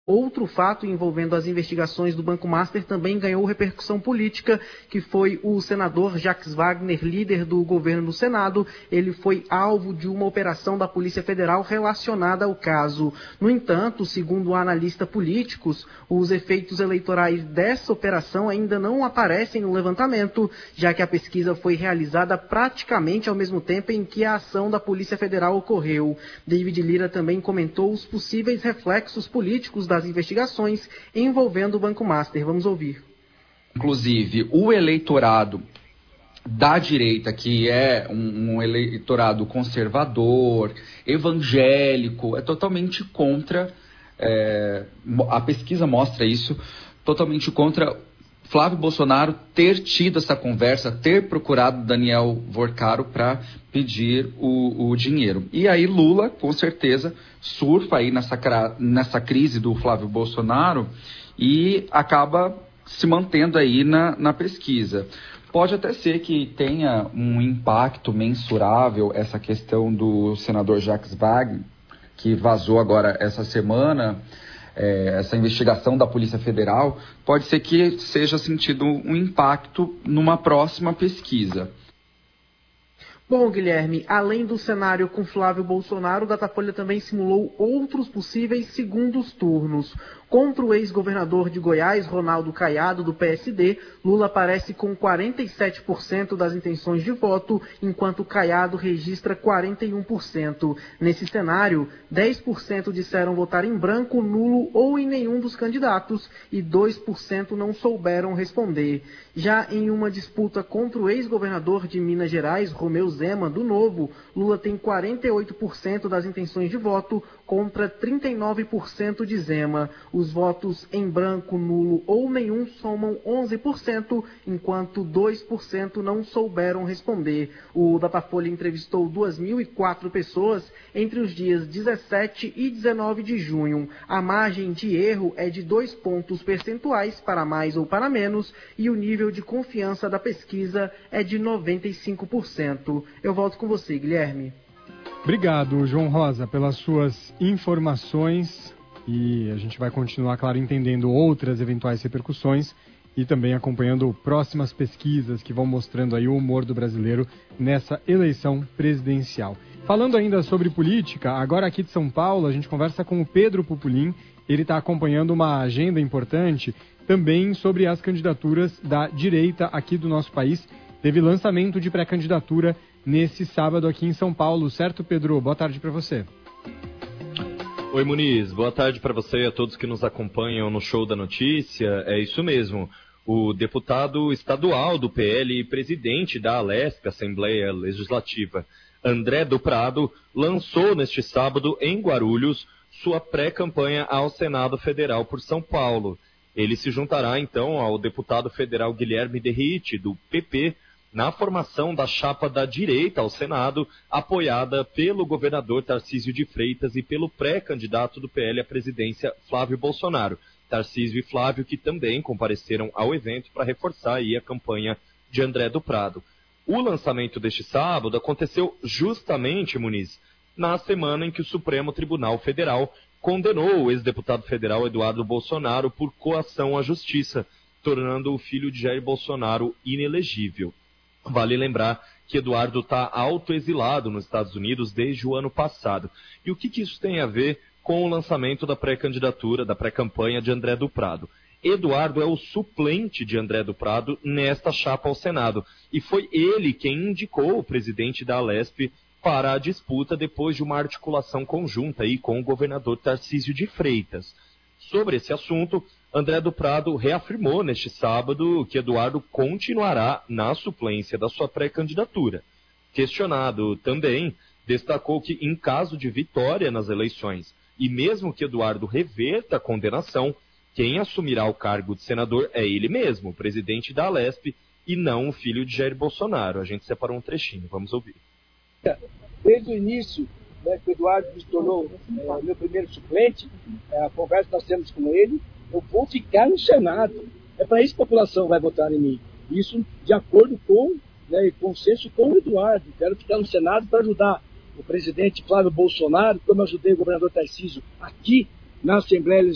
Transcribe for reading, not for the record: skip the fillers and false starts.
Outro fato envolvendo as investigações do Banco Master também ganhou repercussão política, que foi o senador Jacques Wagner, líder do governo no Senado. Ele foi alvo de uma operação da Polícia Federal relacionada ao caso. No entanto, segundo analistas políticos, os efeitos eleitorais dessa operação ainda não aparecem no levantamento, já que a pesquisa foi realizada praticamente ao mesmo tempo em que a ação da Polícia Federal ocorreu. David Lira também comentou os possíveis reflexos políticos das investigações envolvendo o Banco Master. Vamos ouvir. Inclusive, o eleitorado da direita, que é um eleitorado conservador, evangélico, é totalmente contra, a pesquisa mostra isso, totalmente contra Flávio Bolsonaro ter tido essa conversa, ter procurado Daniel Vorcaro para pedir o dinheiro. E aí Lula, com certeza, surfa aí nessa crise do Flávio Bolsonaro e acaba se mantendo aí na pesquisa. Pode até ser que tenha um impacto mensurável essa questão do senador Jacques Wagner, que vazou agora essa semana, essa investigação da Polícia Federal, pode ser que seja sentido um impacto numa próxima pesquisa. Bom, Guilherme, além do cenário com Flávio Bolsonaro, o Datafolha também simulou outros possíveis segundos turnos. Contra o ex-governador de Goiás, Ronaldo Caiado, do PSD, Lula aparece com 47% das intenções de voto, enquanto Caiado registra 41%. Nesse cenário, 10% disseram votar em branco, nulo ou em nenhum dos candidatos e 2% não souberam responder. Já em uma disputa contra o ex-governador de Minas Gerais, Romeu Zema, do Novo, Lula tem 48% das intenções de voto contra 39% de Zema. Os votos em branco, nulo ou nenhum somam 11%, enquanto 2% não souberam responder. O Datafolha entrevistou 2.004 pessoas entre os dias 17 e 19 de junho. A margem de erro é de 2 pontos percentuais para mais ou para menos e o nível de confiança da pesquisa é de 95%. Eu volto com você, Guilherme. Obrigado, João Rosa, pelas suas informações e a gente vai continuar, claro, entendendo outras eventuais repercussões e também acompanhando próximas pesquisas que vão mostrando aí o humor do brasileiro nessa eleição presidencial. Falando ainda sobre política, agora aqui de São Paulo, a gente conversa com o Pedro Pupolin. Ele está acompanhando uma agenda importante também sobre as candidaturas da direita aqui do nosso país. Teve lançamento de pré-candidatura nesse sábado aqui em São Paulo, certo, Pedro? Boa tarde para você. Oi, Muniz. Boa tarde para você e a todos que nos acompanham no Show da Notícia. É isso mesmo. O deputado estadual do PL e presidente da Alesp, Assembleia Legislativa, André do Prado, lançou neste sábado em Guarulhos sua pré-campanha ao Senado Federal por São Paulo. Ele se juntará então ao deputado federal Guilherme Derrite, do PP, na formação da chapa da direita ao Senado, apoiada pelo governador Tarcísio de Freitas e pelo pré-candidato do PL à presidência, Flávio Bolsonaro. Tarcísio e Flávio, que também compareceram ao evento para reforçar aí a campanha de André do Prado. O lançamento deste sábado aconteceu justamente, Muniz, na semana em que o Supremo Tribunal Federal condenou o ex-deputado federal Eduardo Bolsonaro por coação à justiça, tornando o filho de Jair Bolsonaro inelegível. Vale lembrar que Eduardo está autoexilado nos Estados Unidos desde o ano passado. E o que isso tem a ver com o lançamento da pré-candidatura, da pré-campanha de André do Prado? Eduardo é o suplente de André do Prado nesta chapa ao Senado. E foi ele quem indicou o presidente da Alesp para a disputa depois de uma articulação conjunta aí com o governador Tarcísio de Freitas. Sobre esse assunto, André do Prado reafirmou neste sábado que Eduardo continuará na suplência da sua pré-candidatura. Questionado também, destacou que em caso de vitória nas eleições, e mesmo que Eduardo reverta a condenação, quem assumirá o cargo de senador é ele mesmo, o presidente da Alesp, e não o filho de Jair Bolsonaro. A gente separou um trechinho, vamos ouvir. Desde o início, que o Eduardo se tornou meu primeiro suplente, a conversa que nós temos com ele, eu vou ficar no Senado. É para isso que a população vai votar em mim. Isso de acordo com, consenso com o Eduardo. Quero ficar no Senado para ajudar o presidente Flávio Bolsonaro, como eu ajudei o governador Tarcísio aqui na Assembleia Legislativa.